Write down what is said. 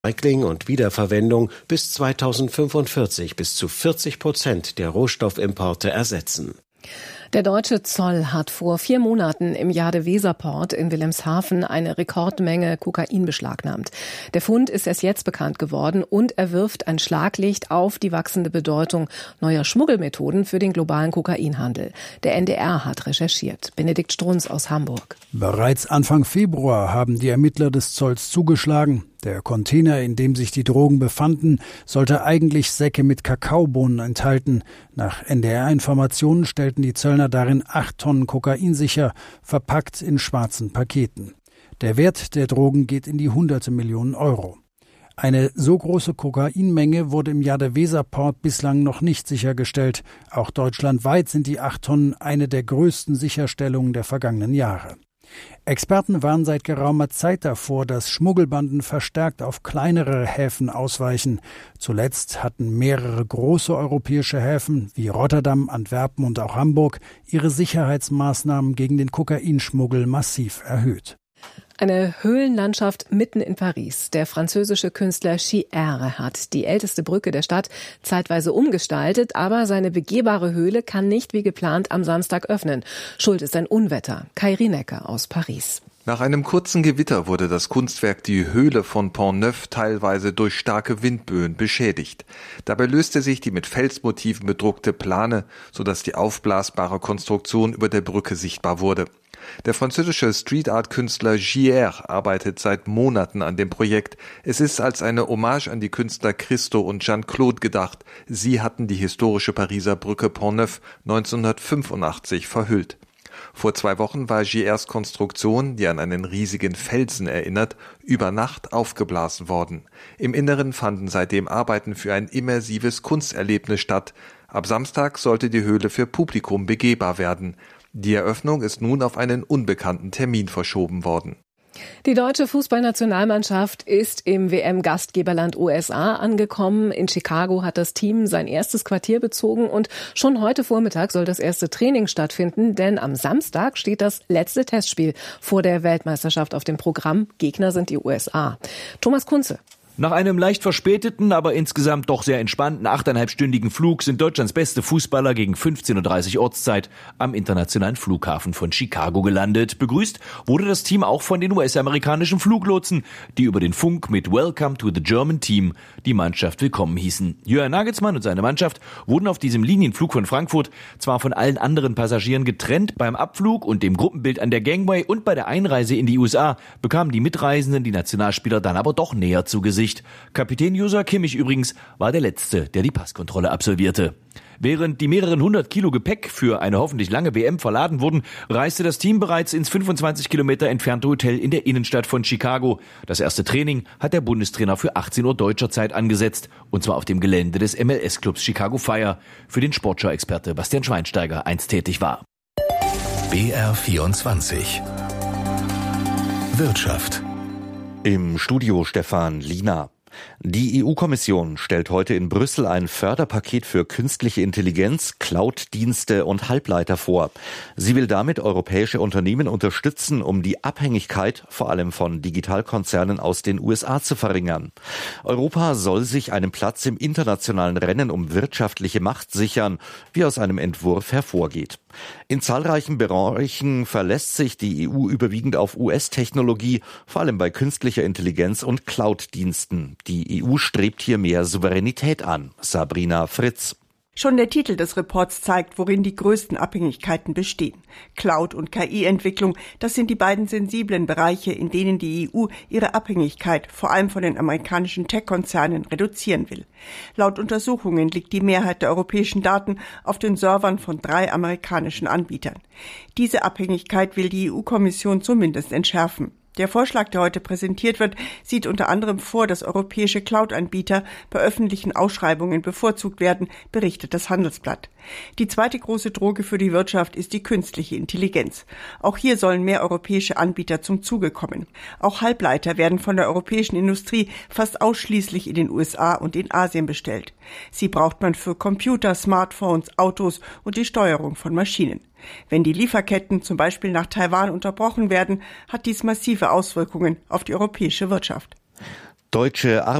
Recycling und Wiederverwendung bis 2045 bis zu 40% der Rohstoffimporte ersetzen. Der deutsche Zoll hat vor 4 Monaten im Jade-Weser-Port in Wilhelmshaven eine Rekordmenge Kokain beschlagnahmt. Der Fund ist erst jetzt bekannt geworden und er wirft ein Schlaglicht auf die wachsende Bedeutung neuer Schmuggelmethoden für den globalen Kokainhandel. Der NDR hat recherchiert. Benedikt Strunz aus Hamburg. Bereits Anfang Februar haben die Ermittler des Zolls zugeschlagen. Der Container, in dem sich die Drogen befanden, sollte eigentlich Säcke mit Kakaobohnen enthalten. Nach NDR-Informationen stellten die Zöllner darin 8 Tonnen Kokain sicher, verpackt in schwarzen Paketen. Der Wert der Drogen geht in die hunderte Millionen Euro. Eine so große Kokainmenge wurde im Jade-Weser-Port bislang noch nicht sichergestellt. Auch deutschlandweit sind die 8 Tonnen eine der größten Sicherstellungen der vergangenen Jahre. Experten warnen seit geraumer Zeit davor, dass Schmuggelbanden verstärkt auf kleinere Häfen ausweichen. Zuletzt hatten mehrere große europäische Häfen wie Rotterdam, Antwerpen und auch Hamburg ihre Sicherheitsmaßnahmen gegen den Kokainschmuggel massiv erhöht. Eine Höhlenlandschaft mitten in Paris. Der französische Künstler Chier hat die älteste Brücke der Stadt zeitweise umgestaltet, aber seine begehbare Höhle kann nicht wie geplant am Samstag öffnen. Schuld ist ein Unwetter. Kai Rienecker aus Paris. Nach einem kurzen Gewitter wurde das Kunstwerk die Höhle von Pont-Neuf teilweise durch starke Windböen beschädigt. Dabei löste sich die mit Felsmotiven bedruckte Plane, sodass die aufblasbare Konstruktion über der Brücke sichtbar wurde. Der französische Street-Art-Künstler Chier arbeitet seit Monaten an dem Projekt. Es ist als eine Hommage an die Künstler Christo und Jeanne-Claude gedacht. Sie hatten die historische Pariser Brücke Pont-Neuf 1985 verhüllt. Vor 2 Wochen war Chiers Konstruktion, die an einen riesigen Felsen erinnert, über Nacht aufgeblasen worden. Im Inneren fanden seitdem Arbeiten für ein immersives Kunsterlebnis statt. Ab Samstag sollte die Höhle für Publikum begehbar werden. Die Eröffnung ist nun auf einen unbekannten Termin verschoben worden. Die deutsche Fußballnationalmannschaft ist im WM-Gastgeberland USA angekommen. In Chicago hat das Team sein erstes Quartier bezogen und schon heute Vormittag soll das erste Training stattfinden, denn am Samstag steht das letzte Testspiel vor der Weltmeisterschaft auf dem Programm. Gegner sind die USA. Thomas Kunze. Nach einem leicht verspäteten, aber insgesamt doch sehr entspannten 8,5-stündigen Flug sind Deutschlands beste Fußballer gegen 15:30 Uhr Ortszeit am internationalen Flughafen von Chicago gelandet. Begrüßt wurde das Team auch von den US-amerikanischen Fluglotsen, die über den Funk mit Welcome to the German Team die Mannschaft willkommen hießen. Jürgen Nagelsmann und seine Mannschaft wurden auf diesem Linienflug von Frankfurt zwar von allen anderen Passagieren getrennt, beim Abflug und dem Gruppenbild an der Gangway und bei der Einreise in die USA bekamen die Mitreisenden die Nationalspieler dann aber doch näher zu Gesicht. Kapitän Joshua Kimmich übrigens war der Letzte, der die Passkontrolle absolvierte. Während die mehreren 100 Kilo Gepäck für eine hoffentlich lange WM verladen wurden, reiste das Team bereits ins 25 Kilometer entfernte Hotel in der Innenstadt von Chicago. Das erste Training hat der Bundestrainer für 18 Uhr deutscher Zeit angesetzt, und zwar auf dem Gelände des MLS-Clubs Chicago Fire, für den Sportschau-Experte Bastian Schweinsteiger einst tätig war. BR24 Wirtschaft. Im Studio Stefan Liener. Die EU-Kommission stellt heute in Brüssel ein Förderpaket für künstliche Intelligenz, Cloud-Dienste und Halbleiter vor. Sie will damit europäische Unternehmen unterstützen, um die Abhängigkeit vor allem von Digitalkonzernen aus den USA zu verringern. Europa soll sich einen Platz im internationalen Rennen um wirtschaftliche Macht sichern, wie aus einem Entwurf hervorgeht. In zahlreichen Bereichen verlässt sich die EU überwiegend auf US-Technologie, vor allem bei künstlicher Intelligenz und Cloud-Diensten. Die EU strebt hier mehr Souveränität an. Sabrina Fritz. Schon der Titel des Reports zeigt, worin die größten Abhängigkeiten bestehen. Cloud- und KI-Entwicklung, das sind die beiden sensiblen Bereiche, in denen die EU ihre Abhängigkeit vor allem von den amerikanischen Tech-Konzernen reduzieren will. Laut Untersuchungen liegt die Mehrheit der europäischen Daten auf den Servern von 3 amerikanischen Anbietern. Diese Abhängigkeit will die EU-Kommission zumindest entschärfen. Der Vorschlag, der heute präsentiert wird, sieht unter anderem vor, dass europäische Cloud-Anbieter bei öffentlichen Ausschreibungen bevorzugt werden, berichtet das Handelsblatt. Die zweite große Droge für die Wirtschaft ist die künstliche Intelligenz. Auch hier sollen mehr europäische Anbieter zum Zuge kommen. Auch Halbleiter werden von der europäischen Industrie fast ausschließlich in den USA und in Asien bestellt. Sie braucht man für Computer, Smartphones, Autos und die Steuerung von Maschinen. Wenn die Lieferketten zum Beispiel nach Taiwan unterbrochen werden, hat dies massive Auswirkungen auf die europäische Wirtschaft. Deutsche